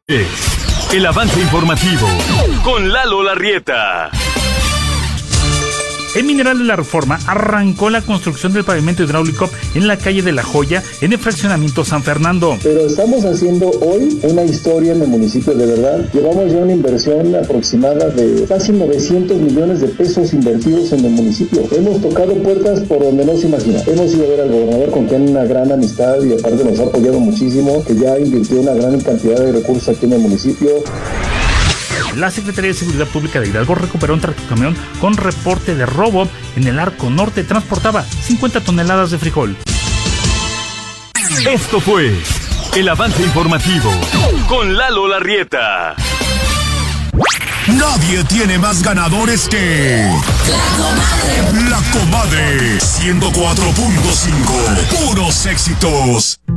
El avance informativo con Lalo Larrieta. En Minerales La Reforma arrancó la construcción del pavimento hidráulico en la calle de La Joya, en el fraccionamiento San Fernando. Pero estamos haciendo hoy una historia en el municipio, de verdad. Llevamos ya una inversión aproximada de casi 900 millones de pesos invertidos en el municipio. Hemos tocado puertas por donde no se imagina. Hemos ido a ver al gobernador, con quien una gran amistad, y aparte nos ha apoyado muchísimo, que ya invirtió una gran cantidad de recursos aquí en el municipio. La Secretaría de Seguridad Pública de Hidalgo recuperó un tractocamión con reporte de robo en el Arco Norte. Transportaba 50 toneladas de frijol. Esto fue el avance informativo con Lalo Larrieta. Nadie tiene más ganadores que La Comadre 104.5. Puros éxitos.